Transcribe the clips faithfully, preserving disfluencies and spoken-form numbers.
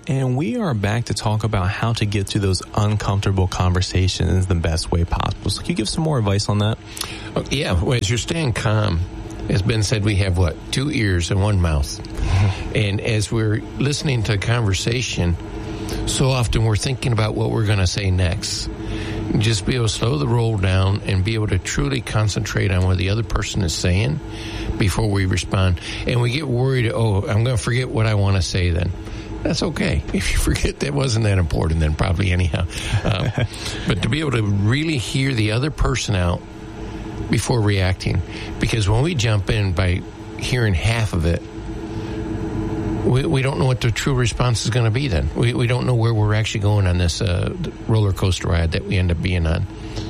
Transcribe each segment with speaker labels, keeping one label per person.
Speaker 1: And we are back to talk about how to get through those uncomfortable conversations the best way possible. So can you give some more advice on that?
Speaker 2: Oh, yeah, well, as you're staying calm, as Ben said, we have, what, two ears and one mouth. And as we're listening to a conversation, so often we're thinking about what we're going to say next. Just be able to slow the roll down and be able to truly concentrate on what the other person is saying before we respond. And we get worried, oh, I'm going to forget what I want to say then. That's okay. If you forget that wasn't that important, then probably anyhow. Uh, but to be able to really hear the other person out before reacting. Because when we jump in by hearing half of it, we, we don't know what the true response is going to be then. We, we don't know where we're actually going on this uh, roller coaster ride that we end up being on.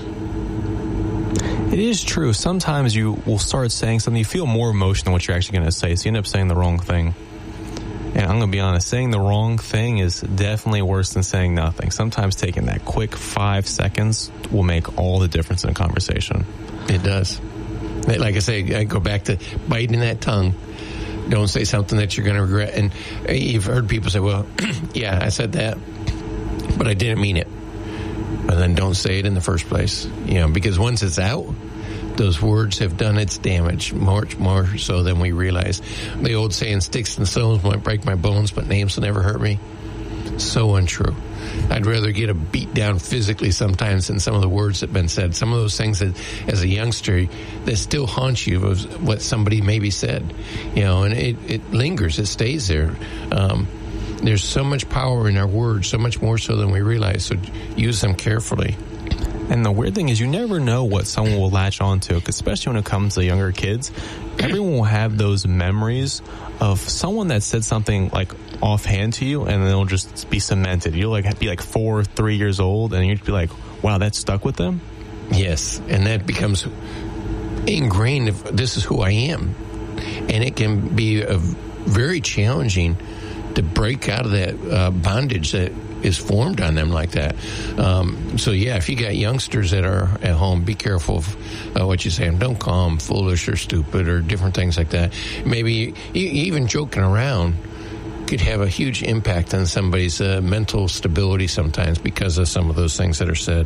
Speaker 1: It is true. Sometimes you will start saying something, you feel more emotion than what you're actually going to say, so you end up saying the wrong thing. And I'm going to be honest, saying the wrong thing is definitely worse than saying nothing. Sometimes taking that quick five seconds will make all the difference in a conversation.
Speaker 2: It does. Like I say, I go back to biting that tongue. Don't say something that you're going to regret. And you've heard people say, well, yeah, I said that, but I didn't mean it. But then don't say it in the first place. You know, because once it's out, those words have done its damage, much more so than we realize. The old saying, sticks and stones might break my bones, but names will never hurt me. So untrue. I'd rather get a beat down physically sometimes than some of the words that have been said. Some of those things that, as a youngster, that still haunt you of what somebody maybe said. You know, and it, it lingers. It stays there. Um, there's so much power in our words, so much more so than we realize. So use them carefully.
Speaker 1: And the weird thing is you never know what someone will latch on to, especially when it comes to younger kids. Everyone will have those memories of someone that said something like offhand to you, and they'll just be cemented. You'll like be like four, three years old, and you'd be like, wow, that stuck with them?
Speaker 2: Yes, and that becomes ingrained if this is who I am. And it can be a very challenging to break out of that uh, bondage that is formed on them like that. Um, so, yeah, if you got youngsters that are at home, be careful of uh, what you say. Don't call them foolish or stupid or different things like that. Maybe even joking around could have a huge impact on somebody's uh, mental stability sometimes because of some of those things that are said.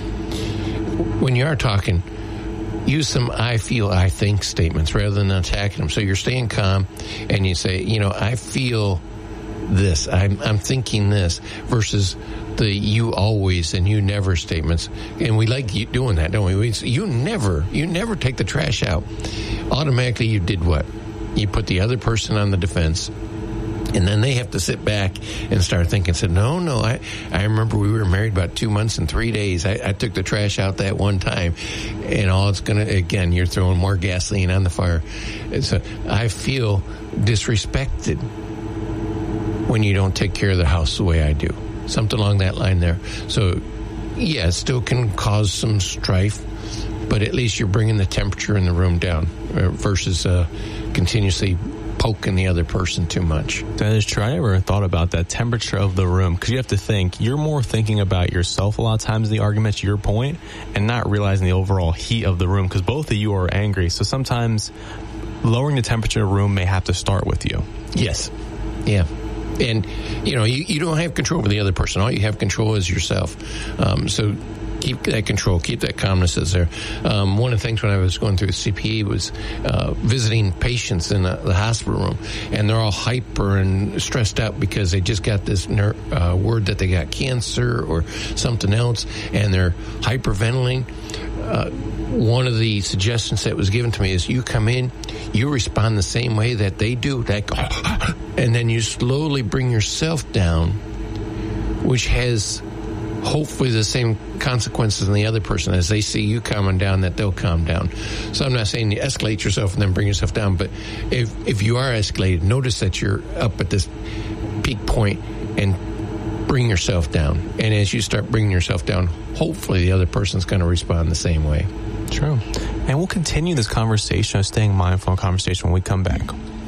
Speaker 2: When you are talking, use some I feel, I think statements rather than attacking them. So you're staying calm and you say, you know, I feel this, I'm, I'm thinking this, versus the you always and you never statements. And we like doing that, don't we? we you never, you never take the trash out. Automatically you did what? You put the other person on the defense. And then they have to sit back and start thinking, said, no, no, I, I remember we were married about two months and three days. I, I took the trash out that one time. And all it's going to, again, you're throwing more gasoline on the fire. And so I feel disrespected when you don't take care of the house the way I do. Something along that line there. So, yeah, it still can cause some strife, but at least you're bringing the temperature in the room down uh, versus uh, continuously poking the other person too much.
Speaker 1: That is true. I never thought about that temperature of the room, because you have to think, you're more thinking about yourself a lot of times in the argument, to your point, and not realizing the overall heat of the room, because both of you are angry. So sometimes lowering the temperature of the room may have to start with you.
Speaker 2: Yes. Yeah. And, you know, you, you don't have control over the other person. All you have control is yourself. Um, so keep that control, keep that calmness is there. Um, one of the things when I was going through C P E was uh, visiting patients in the, the hospital room, and they're all hyper and stressed out because they just got this ner- uh, word that they got cancer or something else, and they're hyperventilating. Uh, one of the suggestions that was given to me is you come in, you respond the same way that they do, like, and then you slowly bring yourself down, which has hopefully the same consequences in the other person. As they see you calming down, that they'll calm down. So I'm not saying you escalate yourself and then bring yourself down, but if if you are escalated, notice that you're up at this peak point and bring yourself down. And as you start bringing yourself down, hopefully the other person's going to respond the same way.
Speaker 1: True. And we'll continue this conversation of staying mindful in conversation when we come back.